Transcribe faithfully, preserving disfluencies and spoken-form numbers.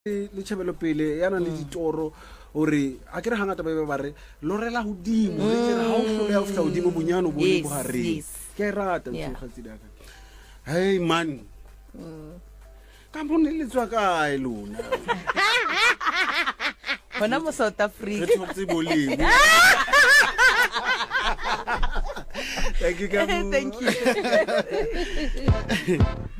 le tshebelo pele yana le ditoro ore a kere hangata ba ba re lo rela hodimo le kere ha o hlola ya fihla hodimo bonyane o bone bohareng ke rata motho daka hey man ka bone le tswa kae lona hona mo South Africa re thotse bolemo thank you thank you